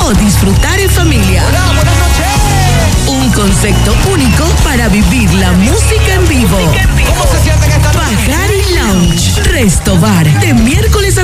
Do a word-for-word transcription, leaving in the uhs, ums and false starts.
o disfrutar en familia. Hola, buenas noches. Un concepto único para vivir la música en vivo.